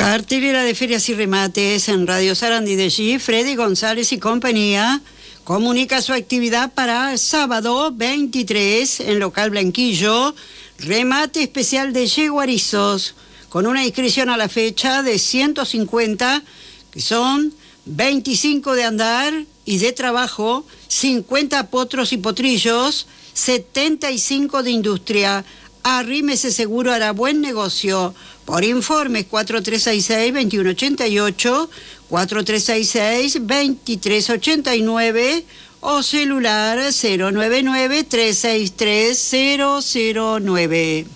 Cartelera de ferias y remates en Radio Sarandí de allí. Freddy González y compañía comunica su actividad para el sábado 23 en Local Blanquillo. Remate especial de yeguarizos con una inscripción a la fecha de 150, que son 25 de andar y de trabajo, 50 potros y potrillos, 75 de industria. Arrímese seguro, hará buen negocio. Por informes 4366-2188, 4366-2389 o celular 099-363-009.